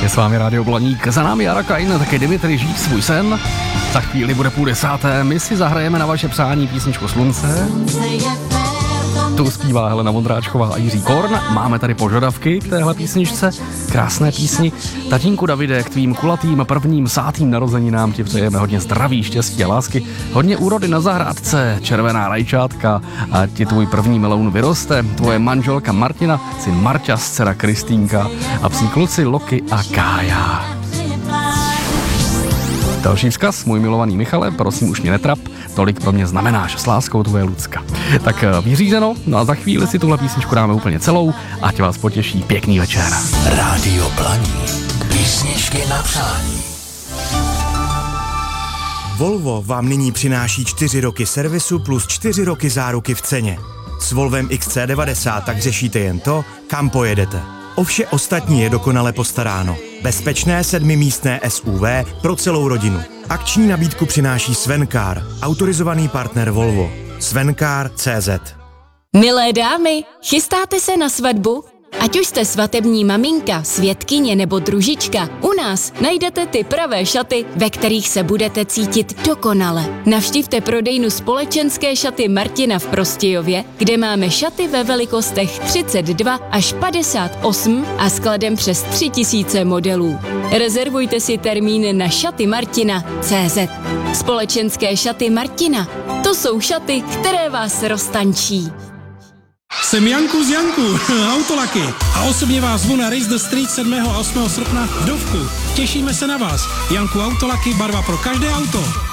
s vámi Rádio Blaník, za námi Jara Kain, taky Dimitri Žij svůj sen. Za chvíli bude 9:30, my si zahrajeme na vaše přání písničku Slunce. Tu zpívá Helena Vondráčková a Jiří Korn. Máme tady požadavky k téhle písničce, krásné písni. Tatínku Davide, k tvým kulatým prvním 10. narozeninám ti přejeme hodně zdraví, štěstí a lásky, hodně úrody na zahrádce, červená rajčátka, a ti tvůj první meloun vyroste, tvoje manželka Martina, syn Marťa, dcera Kristýnka a psí kluci Loki a Kája. Další vzkaz, můj milovaný Michale, prosím už mě netrap, tolik pro mě znamenáš, s láskou tvoje Lucka. Tak vyřízeno, no a za chvíli si tuhle písničku dáme úplně celou, ať vás potěší, pěkný večer. Rádio Blaník, písničky na přání. Volvo vám nyní přináší 4 roky servisu plus 4 roky záruky v ceně. S Volvem XC90 tak řešíte jen to, kam pojedete. O vše ostatní je dokonale postaráno. Bezpečné 7místné SUV pro celou rodinu. Akční nabídku přináší Svencar, autorizovaný partner Volvo. Svencar.cz. Milé dámy, chystáte se na svatbu? Ať už jste svatební maminka, svědkyně nebo družička, u nás najdete ty pravé šaty, ve kterých se budete cítit dokonale. Navštivte prodejnu Společenské šaty Martina v Prostějově, kde máme šaty ve velikostech 32 až 58 a skladem přes 3000 modelů. Rezervujte si termín na šatymartina.cz. Společenské šaty Martina. To jsou šaty, které vás roztančí. Jsem Janku z Janku, Autolaky. A osobně vás zvu na Race the Street 7. a 8. srpna v Dovku. Těšíme se na vás. Janku Autolaky, barva pro každé auto.